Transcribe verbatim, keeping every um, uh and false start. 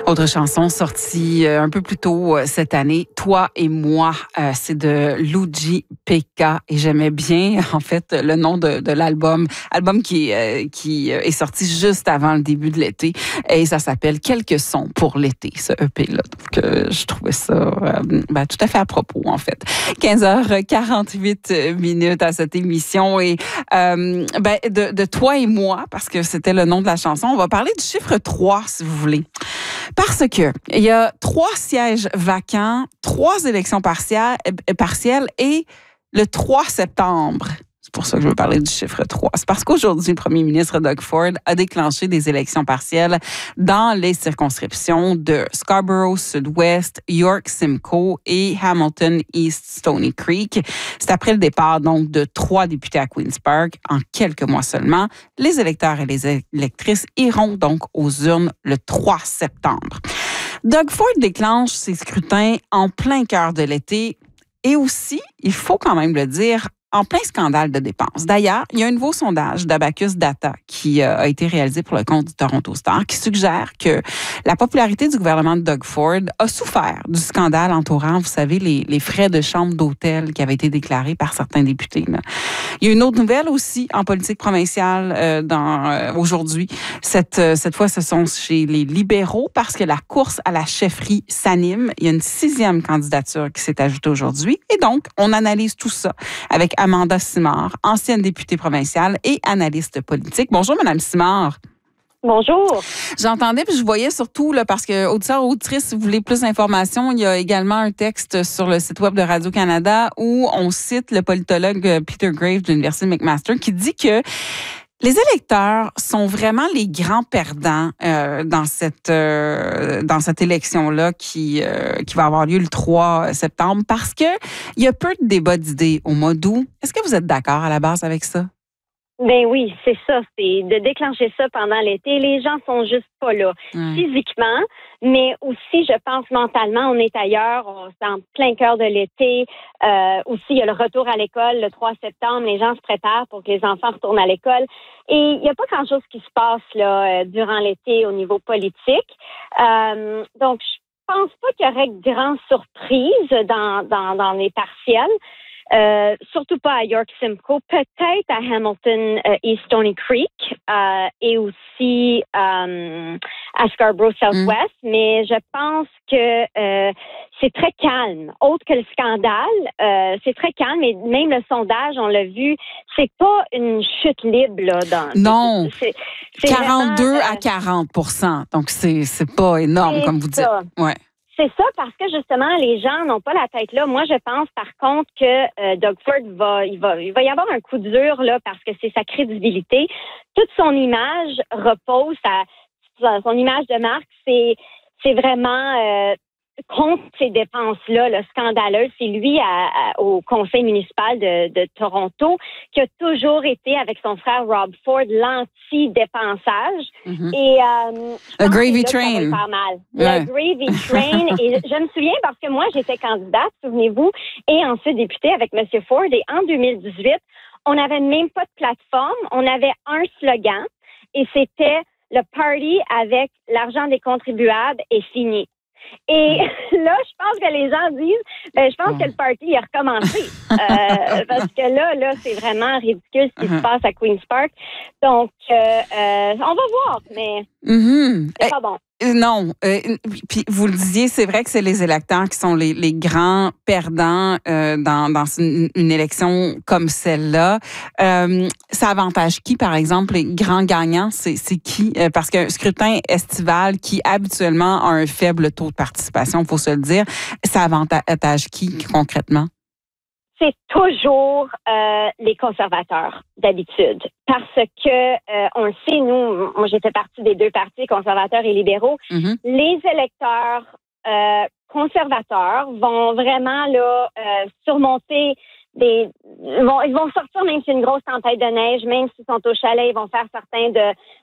Autre chanson sortie euh, un peu plus tôt euh, cette année, Toi et moi, euh, c'est de Luigi Pica et j'aimais bien en fait le nom de, de l'album, album qui euh, qui est sorti juste avant le début de l'été et ça s'appelle Quelques sons pour l'été, ce E P là. Donc euh, je trouvais ça euh, ben, tout à fait à propos en fait. quinze heures quarante-huit minutes à cette émission et euh, ben de, de Toi et moi parce que c'était le nom de la chanson. On va parler du chiffre trois si vous voulez. Parce que il y a trois sièges vacants, trois élections partielles, partielles et le trois septembre. C'est pour ça que je veux parler du chiffre trois. C'est parce qu'aujourd'hui, le premier ministre Doug Ford a déclenché des élections partielles dans les circonscriptions de Scarborough Sud-Ouest, York Simcoe et Hamilton East Stony Creek. C'est après le départ donc de trois députés à Queen's Park en quelques mois seulement. Les électeurs et les électrices iront donc aux urnes le trois septembre. Doug Ford déclenche ses scrutins en plein cœur de l'été et aussi, il faut quand même le dire, en plein scandale de dépenses. D'ailleurs, il y a un nouveau sondage d'Abacus Data qui euh, a été réalisé pour le compte du Toronto Star qui suggère que la popularité du gouvernement de Doug Ford a souffert du scandale entourant, vous savez, les, les frais de chambre d'hôtel qui avaient été déclarés par certains députés. Là. Il y a une autre nouvelle aussi en politique provinciale euh, dans, euh, aujourd'hui. Cette, euh, cette fois, ce sont chez les libéraux parce que la course à la chefferie s'anime. Il y a une sixième candidature qui s'est ajoutée aujourd'hui. Et donc, on analyse tout ça avec Amanda Simard, ancienne députée provinciale et analyste politique. Bonjour, Madame Simard. Bonjour. J'entendais, puis je voyais surtout, là, parce que, auditeurs, auditrices, si vous voulez plus d'informations, il y a également un texte sur le site web de Radio-Canada où on cite le politologue Peter Graves de l'Université McMaster qui dit que les électeurs sont vraiment les grands perdants euh, dans cette euh, dans cette élection-là qui euh, qui va avoir lieu le trois septembre parce que il y a peu de débats d'idées au mois d'août. Est-ce que vous êtes d'accord à la base avec ça? Ben oui, c'est ça, c'est de déclencher ça pendant l'été. Les gens sont juste pas là Ouais. physiquement, mais aussi, je pense, mentalement, on est ailleurs, on est en plein cœur de l'été. Euh, aussi, il y a le retour à l'école le trois septembre. Les gens se préparent pour que les enfants retournent à l'école. Et il n'y a pas grand-chose qui se passe là durant l'été au niveau politique. Euh, donc, je pense pas qu'il y aurait de grandes surprises dans, dans, dans les partiels. Euh, surtout pas à York Simcoe, peut-être à Hamilton euh, East Stony Creek euh, et aussi euh, à Scarborough Southwest, mm. mais je pense que euh, c'est très calme. Autre que le scandale, euh, c'est très calme et même le sondage, on l'a vu, c'est pas une chute libre là. Dans, non, c'est, c'est quarante-deux vraiment, à quarante pour cent, donc c'est c'est pas énorme comme vous ça. dites. Ouais. C'est ça parce que justement les gens n'ont pas la tête là. Moi, je pense par contre que euh, Doug Ford va, il va, il va y avoir un coup dur là parce que c'est sa crédibilité. Toute son image repose, sa, son image de marque, c'est, c'est vraiment euh, contre ces dépenses-là, là, scandaleuses. C'est lui à, à, au conseil municipal de, de Toronto qui a toujours été avec son frère Rob Ford l'anti-dépensage. Mm-hmm. Et euh, le Gravy là, Train. Ça va faire mal. Ouais. Le Gravy Train. Et je me souviens parce que moi, j'étais candidate, souvenez-vous, et ensuite députée avec M. Ford. Et en deux mille dix-huit, on n'avait même pas de plateforme. On avait un slogan et c'était « Le party avec l'argent des contribuables est fini ». Et là, je pense que les gens disent, ben, je pense que le party a recommencé. euh, parce que là, là, c'est vraiment ridicule ce qui uh-huh. se passe à Queen's Park. Donc, euh, euh, on va voir, mais mm-hmm. c'est pas bon. Non. Euh, puis vous le disiez, c'est vrai que c'est les électeurs qui sont les, les grands perdants euh, dans, dans une, une élection comme celle-là. Euh, ça avantage qui, par exemple, les grands gagnants? C'est, c'est qui? Euh, parce qu'un scrutin estival qui, habituellement, a un faible taux de participation, il faut se le dire, ça avantage qui, concrètement? C'est toujours euh, les conservateurs d'habitude, parce que euh, on le sait, nous, moi j'étais partie des deux partis, conservateurs et libéraux. Mm-hmm. Les électeurs euh, conservateurs vont vraiment là euh, surmonter des, vont, ils vont sortir même si c'est une grosse tempête de neige, même s'ils sont au chalet, ils vont faire certains de